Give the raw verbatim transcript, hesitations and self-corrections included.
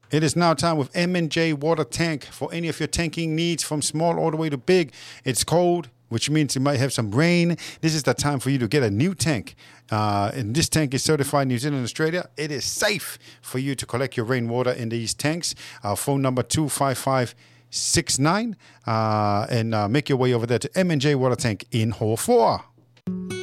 It is now time with M and J Water Tank for any of your tanking needs from small all the way to big. It's cold, which means you might have some rain. This is the time for you to get a new tank. Uh, and this tank is certified New Zealand, Australia. It is safe for you to collect your rainwater in these tanks. Our phone number two five five six nine uh, and uh, make your way over there to M and J Water Tank in Hall four.